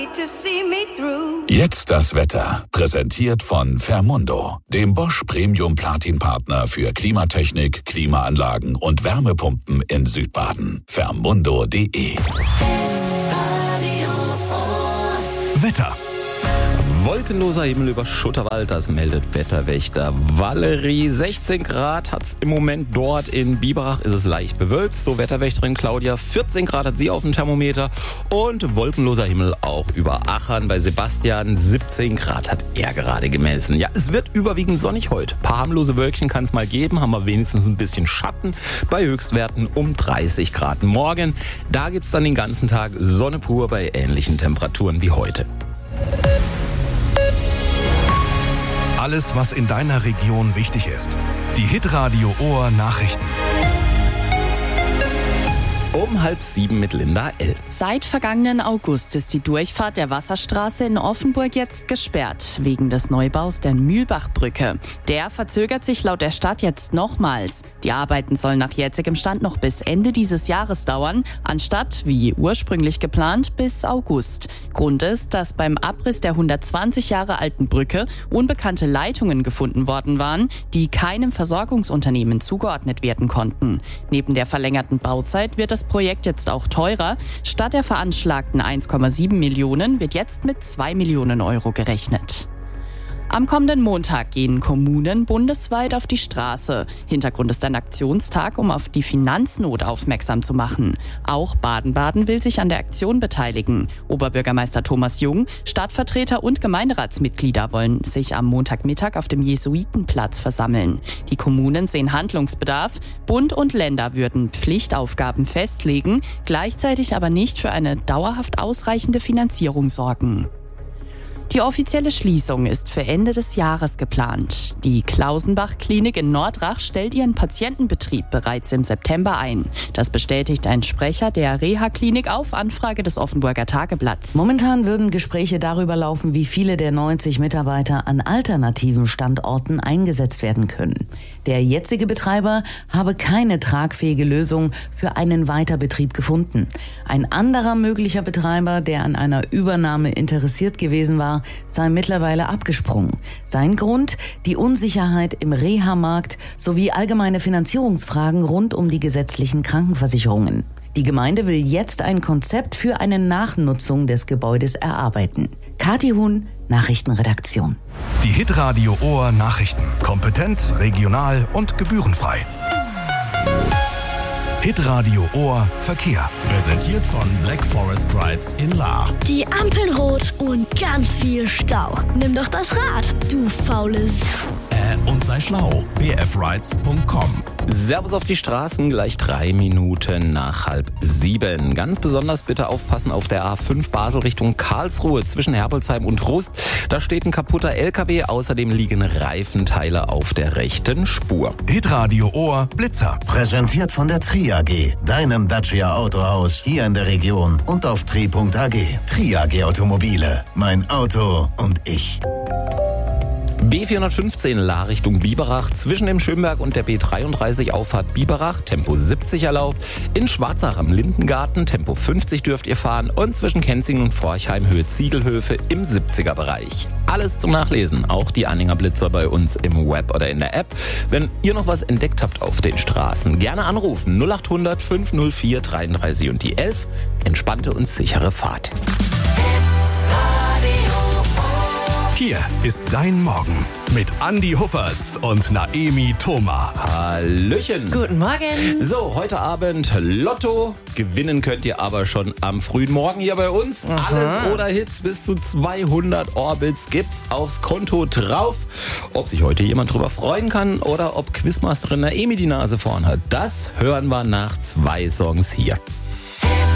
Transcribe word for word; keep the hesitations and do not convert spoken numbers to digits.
Jetzt das Wetter. Präsentiert von Fermundo, dem Bosch Premium Platin Partner für Klimatechnik, Klimaanlagen und Wärmepumpen in Südbaden. Fermundo punkt de. Wetter. Wolkenloser Himmel über Schutterwald, das meldet Wetterwächter Valerie. sechzehn Grad hat's im Moment dort. In Biberach ist es leicht bewölkt. So Wetterwächterin Claudia. vierzehn Grad hat sie auf dem Thermometer. Und wolkenloser Himmel auch über Achern. Bei Sebastian siebzehn Grad hat er gerade gemessen. Ja, es wird überwiegend sonnig heute. Ein paar harmlose Wölkchen kann es mal geben. Haben wir wenigstens ein bisschen Schatten. Bei Höchstwerten um dreißig Grad. Morgen, da gibt's dann den ganzen Tag Sonne pur bei ähnlichen Temperaturen wie heute. Alles, was in deiner Region wichtig ist. Die Hitradio Ohr Nachrichten. Um halb sieben mit Linda L. Seit vergangenen August ist die Durchfahrt der Wasserstraße in Offenburg jetzt gesperrt, wegen des Neubaus der Mühlbachbrücke. Der verzögert sich laut der Stadt jetzt nochmals. Die Arbeiten sollen nach jetzigem Stand noch bis Ende dieses Jahres dauern, anstatt, wie ursprünglich geplant, bis August. Grund ist, dass beim Abriss der hundertzwanzig Jahre alten Brücke unbekannte Leitungen gefunden worden waren, die keinem Versorgungsunternehmen zugeordnet werden konnten. Neben der verlängerten Bauzeit wird das Projekt jetzt auch teurer. Statt der veranschlagten eins Komma sieben Millionen wird jetzt mit zwei Millionen Euro gerechnet. Am kommenden Montag gehen Kommunen bundesweit auf die Straße. Hintergrund ist ein Aktionstag, um auf die Finanznot aufmerksam zu machen. Auch Baden-Baden will sich an der Aktion beteiligen. Oberbürgermeister Thomas Jung, Stadtvertreter und Gemeinderatsmitglieder wollen sich am Montagmittag auf dem Jesuitenplatz versammeln. Die Kommunen sehen Handlungsbedarf. Bund und Länder würden Pflichtaufgaben festlegen, gleichzeitig aber nicht für eine dauerhaft ausreichende Finanzierung sorgen. Die offizielle Schließung ist für Ende des Jahres geplant. Die Klausenbach-Klinik in Nordrach stellt ihren Patientenbetrieb bereits im September ein. Das bestätigt ein Sprecher der Reha-Klinik auf Anfrage des Offenburger Tageblatts. Momentan würden Gespräche darüber laufen, wie viele der neunzig Mitarbeiter an alternativen Standorten eingesetzt werden können. Der jetzige Betreiber habe keine tragfähige Lösung für einen Weiterbetrieb gefunden. Ein anderer möglicher Betreiber, der an einer Übernahme interessiert gewesen war, sei mittlerweile abgesprungen. Sein Grund? Die Unsicherheit im Reha-Markt sowie allgemeine Finanzierungsfragen rund um die gesetzlichen Krankenversicherungen. Die Gemeinde will jetzt ein Konzept für eine Nachnutzung des Gebäudes erarbeiten. Kathi Huhn, Nachrichtenredaktion. Die Hitradio Ohr Nachrichten. Kompetent, regional und gebührenfrei. Hitradio Ohr Verkehr. Präsentiert von Black Forest Rides in Lahr. Die Ampeln rot und ganz viel Stau. Nimm doch das Rad, du faules. Äh, und sei schlau. b f rides punkt com. Servus auf die Straßen, gleich drei Minuten nach halb sieben. Ganz besonders bitte aufpassen auf der A fünf Basel Richtung Karlsruhe zwischen Herbolzheim und Rust. Da steht ein kaputter L K W, außerdem liegen Reifenteile auf der rechten Spur. Hitradio Ohr Blitzer. Präsentiert von der Tri A G, deinem Dacia Autohaus hier in der Region und auf tri punkt a g. Tri A G Automobile, mein Auto und ich. B vierhundertfünfzehn Lahr Richtung Biberach, zwischen dem Schönberg und der B dreiunddreißig Auffahrt Biberach, Tempo siebzig erlaubt. In Schwarzach am Lindengarten, Tempo fünfzig dürft ihr fahren und zwischen Kenzingen und Forchheim Höhe Ziegelhöfe im siebziger Bereich. Alles zum Nachlesen, auch die Anhänger Blitzer bei uns im Web oder in der App. Wenn ihr noch was entdeckt habt auf den Straßen, gerne anrufen null acht hundert fünf null vier dreiunddreißig und die elf. Entspannte und sichere Fahrt. Hier ist dein Morgen mit Andi Huppertz und Naemi Thoma. Hallöchen. Guten Morgen. So, heute Abend Lotto. Gewinnen könnt ihr aber schon am frühen Morgen hier bei uns. Aha. Alles oder Hits bis zu zweihundert Orbits gibt's aufs Konto drauf. Ob sich heute jemand drüber freuen kann oder ob Quizmasterin Naemi die Nase vorn hat, das hören wir nach zwei Songs hier.